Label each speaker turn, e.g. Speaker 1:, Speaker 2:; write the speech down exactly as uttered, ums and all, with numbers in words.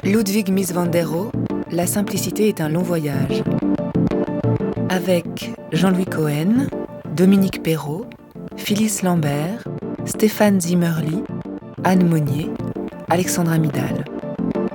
Speaker 1: Ludwig Mies van der Rohe, La simplicité est un long voyage. Avec Jean-Louis Cohen, Dominique Perrault, Phyllis Lambert, Stéphane Zimmerli, Anne Monnier, Alexandra Midal.